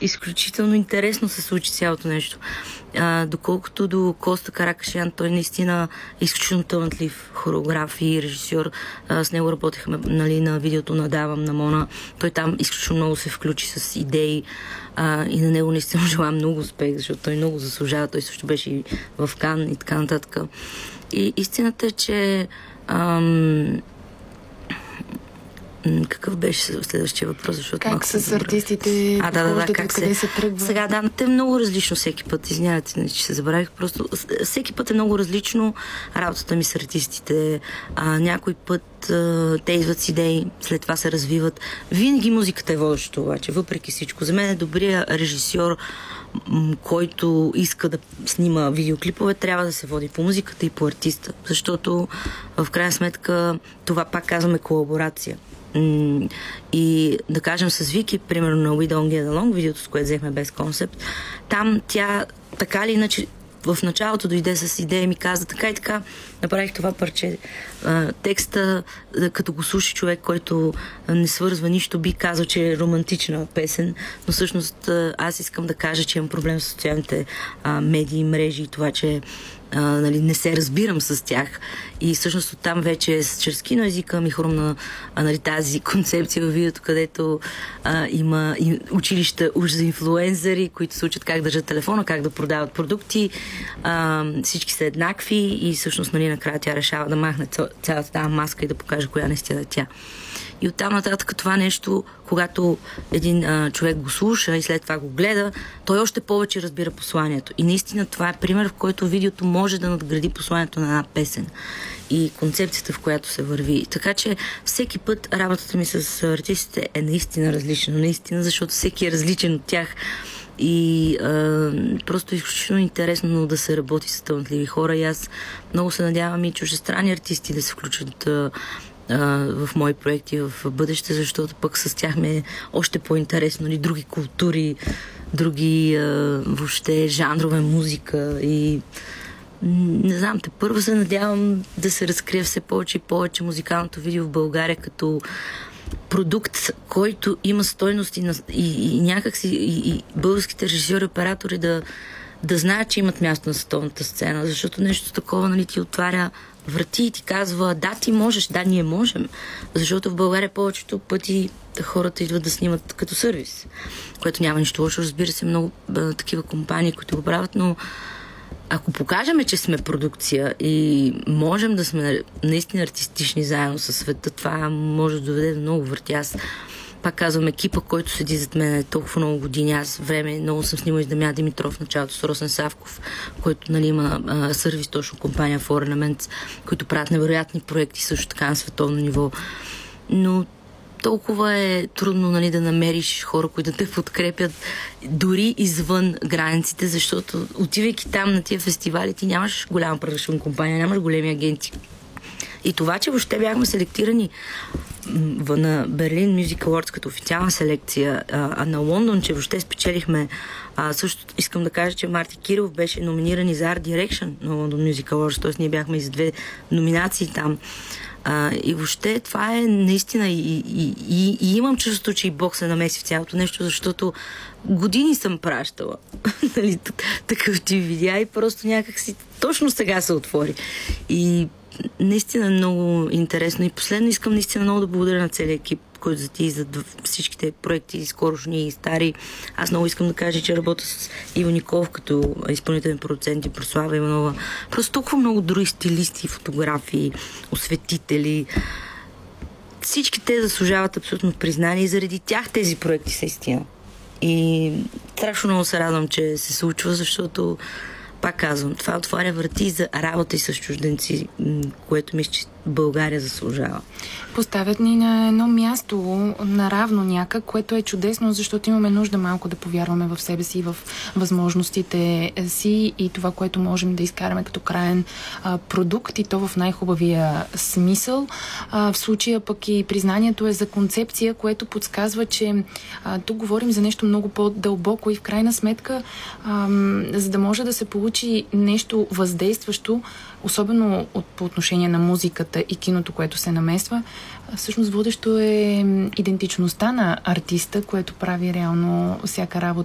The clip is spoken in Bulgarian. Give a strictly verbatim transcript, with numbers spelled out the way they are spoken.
изключително интересно се случи цялото нещо. А, доколкото до Коста Каракашян, той наистина е изключително талантлив хореограф и режисьор. А, с него работехме, нали, на видеото на Давам на Мона. Той там изключително много се включи с идеи а, и на него наистина желая много успех, защото той много заслужава. Той също беше и в Кан и така нататък. И истината е, че ам, какъв беше следващия въпрос? Защото как с артистите а, да, да, да, как къде се, се тръгва? Сега, да, те е много различно всеки път. Извинявайте, че се забравих. Просто всеки път е много различно работата ми с артистите. А, някой път а, те идват с идеи, след това се развиват. Винаги музиката е водеща, обаче, въпреки всичко. За мен е добрия режисьор, който иска да снима видеоклипове, трябва да се води по музиката и по артиста. Защото в крайна сметка това, пак казваме, колаборация. И да кажем с Вики, примерно на We Don't Get Along, видеото, с което взехме без концепт, там тя така или иначе в началото дойде с идея и ми каза така и така, направих това парче. А, текста, като го слуша човек, който не свързва нищо, би казал, че е романтична песен, но всъщност аз искам да кажа, че имам проблем с социалните а, медии, мрежи и това, че а, нали, не се разбирам с тях. И всъщност оттам вече с чрез киноезика ми хрумна нали, тази концепция във видеото, където а, има и училища уж за инфлуенсъри, които се учат как държат телефона, как да продават продукти. А, всички са еднакви и всъщност нали, накрая тя решава да махне цялата тази маска и да покаже коя наистина е тя. И оттам нататък това нещо, когато един а, човек го слуша и след това го гледа, той още повече разбира посланието. И наистина това е пример, в който видеото може да надгради посланието на една песен и концепцията, в която се върви. Така че всеки път работата ми с артистите е наистина различна. Наистина, защото всеки е различен от тях. И а, просто е изключително интересно да се работи с талантливи хора. И аз много се надявам и чуждестранни артисти да се включат а, в мои проекти в бъдеще, защото пък с тях ми е още по-интересно и други култури, други а, въобще жанрове музика и не знам, те първо се надявам да се разкрие все повече и повече музикалното видео в България като продукт, който има стойност и, и, и някакси и, и българските режисьори и оператори да, да знаят, че имат място на световната сцена, защото нещо такова нали, ти отваря врати и ти казва, да, ти можеш, да, ние можем. Защото в България повечето пъти хората идват да снимат като сервис, което няма нищо лошо. Разбира се, много а, такива компании, които го правят, но ако покажем, че сме продукция и можем да сме наистина артистични заедно със света, това може да доведе до много врати. Аз пак казвам, екипа, който седи зад мен е толкова много години. Аз време много съм снимал и с Дамян Димитров в началото, с Росен Савков, който нали, има а, сервис, точно компания For Elements, които правят невероятни проекти също така на световно ниво. Но толкова е трудно нали, да намериш хора, които да те подкрепят дори извън границите, защото отивайки там на тия фестивали, ти нямаш голяма продъкшн компания, нямаш големи агенти. И това, че въобще бяхме селектирани на Берлин Music Awards като официална селекция, а на Лондон, че въобще спечелихме. А, също искам да кажа, че Марти Кирилов беше номиниран и за Art Direction на London Music Awards, т.е. ние бяхме и за две номинации там. А, и въобще това е наистина и, и, и, и имам чувството, че и Бог се намеси в цялото нещо, защото години съм пращала нали, такъв ти видеа и просто някак си точно сега се отвори. И наистина много интересно. И последно искам наистина много да благодаря на целия екип, който за ти за всичките проекти, скорошни и стари. Аз много искам да кажа, че работя с Иво Николов като изпълнителен продуцент и Прослава Иванова. Просто толкова много други стилисти, фотографии, осветители. Всички те заслужават абсолютно признание и заради тях тези проекти са истина. И страшно много се радвам, че се случва, защото пак казвам, това отваря врати за работа и с чужденци, което мисля, че България заслужава. Поставят ни на едно място наравно някак, което е чудесно, защото имаме нужда малко да повярваме в себе си, в възможностите си и това, което можем да изкараме като краен а, продукт и то в най-хубавия смисъл. А, в случая пък и признанието е за концепция, което подсказва, че а, тук говорим за нещо много по-дълбоко и в крайна сметка, а, за да може да се получи нещо въздействащо, особено от, по отношение на музиката и киното, което се намесва, всъщност водещо е идентичността на артиста, което прави реално всяка работа